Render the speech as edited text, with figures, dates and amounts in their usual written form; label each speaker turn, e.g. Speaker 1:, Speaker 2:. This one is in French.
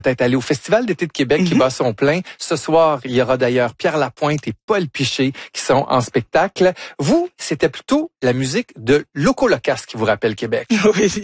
Speaker 1: Peut-être aller au Festival d'été de Québec qui bat son plein. Ce soir, il y aura d'ailleurs Pierre Lapointe et Paul Piché qui sont en spectacle. Vous, c'était plutôt la musique de Loco Locas qui vous rappelle Québec.
Speaker 2: Oui.